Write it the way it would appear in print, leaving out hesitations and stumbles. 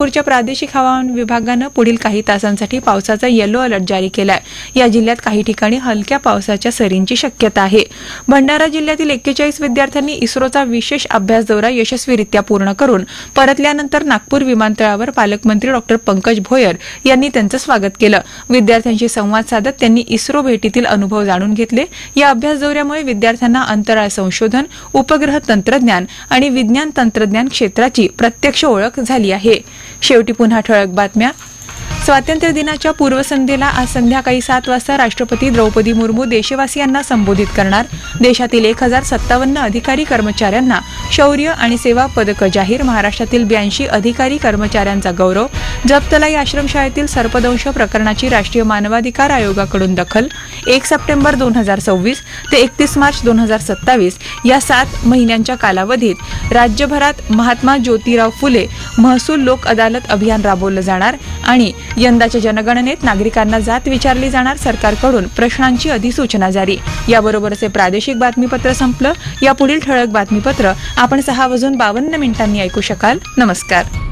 नागपूरच्या प्रादेशिक हवामान विभागानं पुढील काही तासांसाठी पावसाचा येलो अलर्ट जारी केलाय. या जिल्ह्यात काही ठिकाणी हलक्या पावसाच्या सरींची शक्यता आहे. भंडारा जिल्ह्यातील 41 विद्यार्थ्यांनी इस्रोचा विशेष अभ्यास दौरा यशस्वीरित्या पूर्ण करून परतल्यानंतर नागपूर विमानतळावर पालकमंत्री डॉ. पंकज भोयर यांनी त्यांचं स्वागत केलं. विद्यार्थ्यांशी संवाद साधत त्यांनी इस्रो भेटीतील अनुभव जाणून घेतले. या अभ्यास दौऱ्यामुळे विद्यार्थ्यांना अंतराळ संशोधन, उपग्रह तंत्रज्ञान आणि विज्ञान तंत्रज्ञान क्षेत्राची प्रत्यक्ष ओळख झाली आहे. शेवटी पुन्हा ठळक बातम्या. स्वातंत्र्य दिनाच्या पूर्वसंध्येला आज संध्याकाळी 7 वाजता राष्ट्रपती द्रौपदी मुर्मू देशवासियांना संबोधित करणार. देशातील 1057 अधिकारी कर्मचाऱ्यांना शौर्य आणि सेवा पदकं जाहीर. महाराष्ट्रातील 82 अधिकारी कर्मचाऱ्यांचा गौरव. जपतलाई आश्रमशाळेतील सर्पदंश प्रकरणाची राष्ट्रीय मानवाधिकार आयोगाकडून दखल. 1 सप्टेंबर 2026 ते 31 मार्च 2027 या 7 महिन्यांच्या कालावधीत राज्यभरात महात्मा ज्योतिराव फुले महसूल लोक अदालत अभियान राबवलं जाणार. आणि यंदाच्या जनगणनेत नागरिकांना जात विचारली जाणार. सरकारकडून प्रश्नांची अधिसूचना जारी. याबरोबरच हे प्रादेशिक बातमीपत्र संपलं. यापुढील ठळक बातमीपत्र आपण 6:52 ऐकू शकाल. नमस्कार.